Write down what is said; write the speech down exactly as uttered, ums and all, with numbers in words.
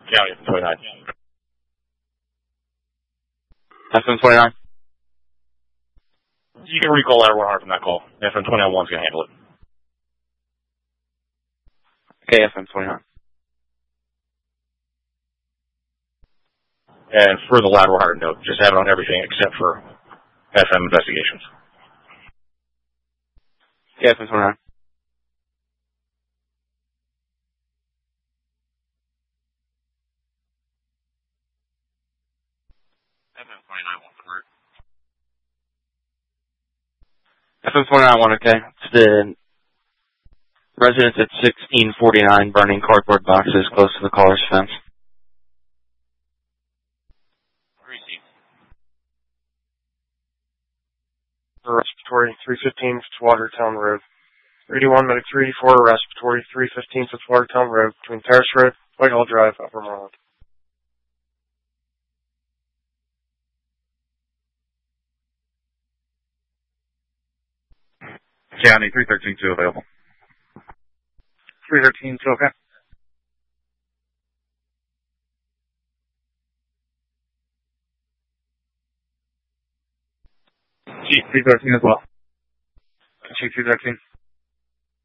County, F M twenty-nine. F M twenty-nine? You can recall that one hundred from that call. F M twenty-nine one's going to handle it. Okay, F M twenty-nine. And for the lateral hire note, just have it on everything except for F M investigations. Okay, F M twenty-nine. F M twenty-nine won't convert. F M twenty-nine one, okay. It's the residence at sixteen forty-nine burning cardboard boxes close to the caller's fence. Receive. Respiratory three fifteen Fitzwatertown Road. three eighty-one, Medic three eighty-four, Respiratory three fifteen Fitzwatertown Road, between Terrace Road, Whitehall Drive, Upper Moreland. County, three thirteen two available. three thirteen two, okay. Chief, three thirteen as well. Chief three thirteen.